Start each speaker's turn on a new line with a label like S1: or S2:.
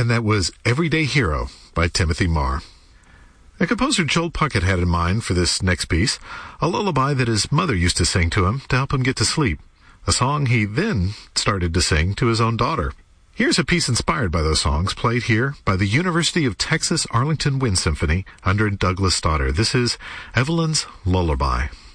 S1: And that was Everyday Hero by Timothy Marr. And composer Joel Puckett had in mind for this next piece a lullaby that his mother used to sing to him to help him get to sleep, a song he then started to sing to his own daughter. Here's a piece inspired by those songs, played here by the University of Texas Arlington Wind Symphony under Douglas Stoddard. This is Evelyn's Lullaby.